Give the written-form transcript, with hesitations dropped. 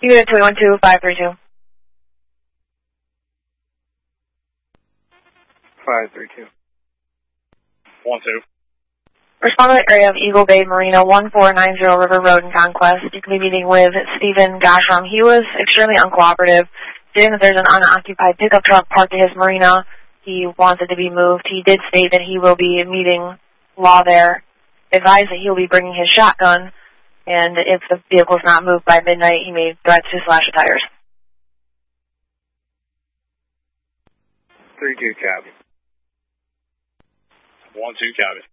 Unit 212-532. 532. 1-2. Respond to the area of Eagle Bay Marina, 1490 River Road in Conquest. You can be meeting with Stephen Gashram. He was extremely uncooperative, stating that there's an unoccupied pickup truck parked at his marina. He wants it to be moved. He did state that he will be meeting law there. Advised that he will be bringing his shotgun, and if the vehicle is not moved by midnight, he may threat to slash the tires. 32 copy. 1-2 copy.